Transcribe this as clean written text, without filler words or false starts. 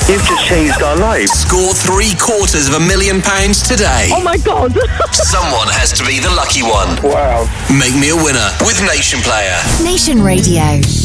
You've just changed our lives. Score £750,000 today. Oh my God. Someone has to be the lucky one. Wow. Make me a winner with Nation Player. Nation Radio.